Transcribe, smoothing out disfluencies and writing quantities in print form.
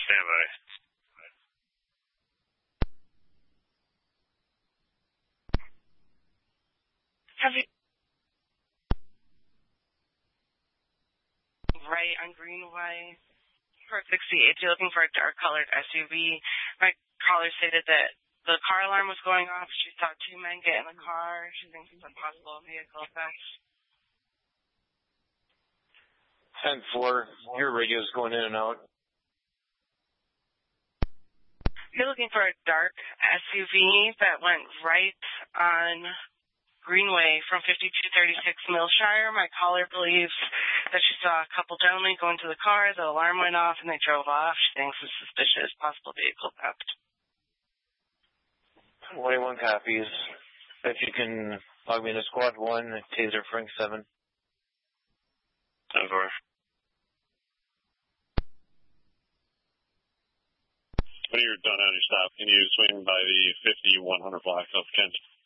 Stand by. Have you right on Greenway for 68? You're looking for a dark-colored SUV. My caller stated that the car alarm was going off. She saw two men get in the car. She thinks it's a possible vehicle theft. 10-4, your radio's going in and out. You're looking for a dark SUV that went right on Greenway from 5236 Millshire. My caller believes that she saw a couple gentlemen go into the car. The alarm went off and they drove off. She thinks it's suspicious, possible vehicle theft. 21 copies. If you can log me into Squad 1, Taser Frank 7. 10-4. When you're done on your stop, can you swing by the 5100 block of Kent?